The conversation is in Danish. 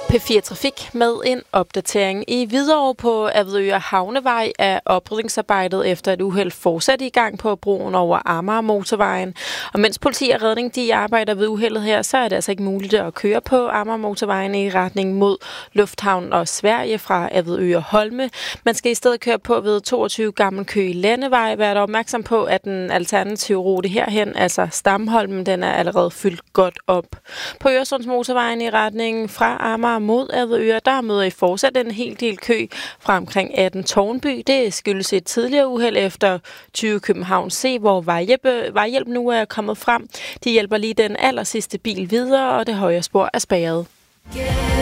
P4 Trafik med en opdatering. I Hvidovre på Avedøre Havnevej er oprydningsarbejdet efter et uheld fortsat i gang på broen over Amager Motorvejen. Og mens politi og redning de arbejder ved uheldet her, så er det altså ikke muligt at køre på Amager Motorvejen i retning mod Lufthavn og Sverige fra Avedøre Holme. Man skal i stedet køre på ved 22 Gammel Køge Landevej. Vær dog opmærksom på, at den alternative rute herhen, altså Stamholmen, den er allerede fyldt godt op. På Øresundsmotorvejen i retning fra Amager mod Avedøre, der møder I fortsat en hel del kø fra omkring 18 Tårnby. Det skyldes et tidligere uheld efter 20 København C, hvor vejhjælp nu er kommet frem. De hjælper lige den aller sidste bil videre, og det højre spor er spærret.